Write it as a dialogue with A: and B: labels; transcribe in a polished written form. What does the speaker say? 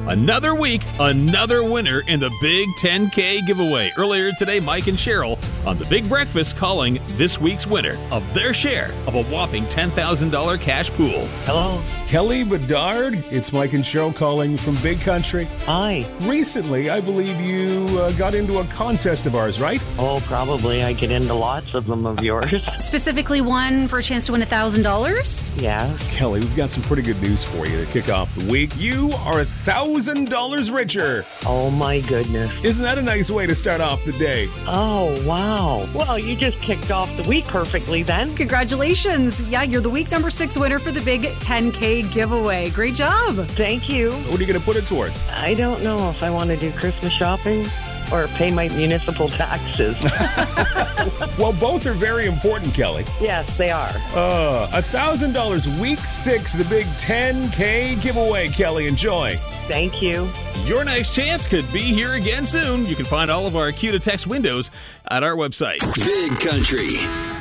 A: Another week, another winner in the Big 10K giveaway. Earlier today, Mike and Cheryl on The Big Breakfast calling this week's winner of their share of a whopping $10,000 cash pool.
B: Hello.
C: Kelly Bedard, it's Mike and Cheryl calling from Big Country.
B: Hi.
C: Recently, I believe you got into a contest of ours, right?
B: Oh, probably. I get into lots of them of yours.
D: Specifically one for a chance to win $1,000?
B: Yeah.
C: Kelly, we've got some pretty good news for you to kick off the week. You are $1,000 richer.
B: Oh, my goodness.
C: Isn't that a nice way to start off the day?
B: Oh, wow. Well, you just kicked off the week perfectly then.
D: Congratulations. Yeah, you're the week number 6 winner for the Big 10K giveaway. Great job.
B: Thank you.
C: What are you going to put it towards?
B: I don't know if I want to do Christmas shopping or pay my municipal taxes.
C: Well, both are very important, Kelly.
B: Yes, they are.
C: $1,000 week 6, the Big 10K giveaway, Kelly. Enjoy.
B: Thank you.
A: Your next chance could be here again soon. You can find all of our Q to Text windows at our website.
E: Big Country.